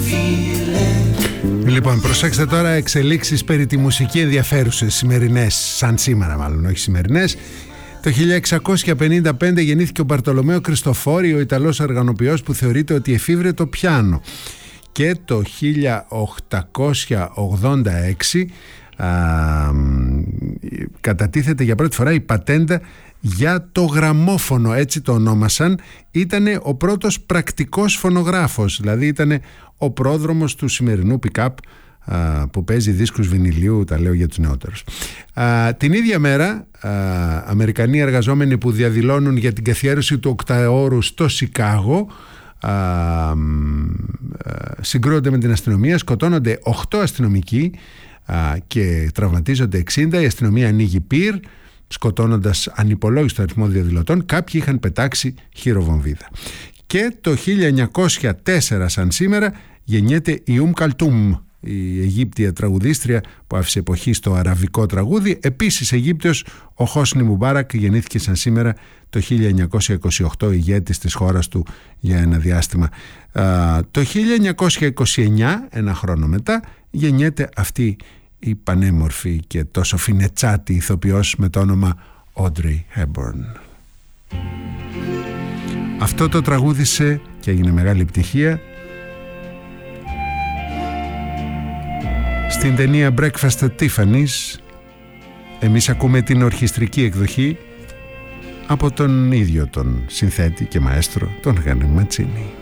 Λοιπόν, προσέξτε τώρα εξελίξεις περί τη μουσική ενδιαφέρουσες, σημερινές, σαν σήμερα μάλλον, όχι σημερινές. Το 1655 γεννήθηκε ο Μπαρτολομαίο Κριστοφόρη, ο Ιταλός οργανοποιός που θεωρείται ότι εφήβρε το πιάνο. Και το 1886 κατατίθεται για πρώτη φορά η πατέντα για το γραμμόφωνο, έτσι το ονόμασαν. Ήτανε ο πρώτος πρακτικός φωνογράφος, δηλαδή ήτανε ο πρόδρομος του σημερινού pick-up που παίζει δίσκους βινιλίου, τα λέω για τους νεότερους. Την ίδια μέρα Αμερικανοί εργαζόμενοι που διαδηλώνουν για την καθιέρωση του οκταώρου στο Σικάγο συγκρούονται με την αστυνομία, σκοτώνονται 8 αστυνομικοί και τραυματίζονται 60. Η αστυνομία ανοίγει πυρ, σκοτώνοντας ανυπολόγιστο αριθμό διαδηλωτών. Κάποιοι είχαν πετάξει χειροβομβίδα. Και το 1904 σαν σήμερα γεννιέται η Καλτούμ, η Αιγύπτια τραγουδίστρια που άφησε εποχή στο αραβικό τραγούδι. Επίσης Αιγύπτιος ο Χόσνι Μουμπάρακ, γεννήθηκε σαν σήμερα το 1928, ηγέτης της χώρας του για ένα διάστημα. Το 1929, ένα χρόνο μετά, γεννιέται αυτή η πανέμορφη και τόσο φινετσάτη ηθοποιός με το όνομα Audrey Hepburn. Αυτό το τραγούδισε και έγινε μεγάλη επιτυχία στην ταινία Breakfast at Tiffany's. Εμείς ακούμε την ορχιστρική εκδοχή από τον ίδιο τον συνθέτη και μαέστρο, τον Henry Mancini.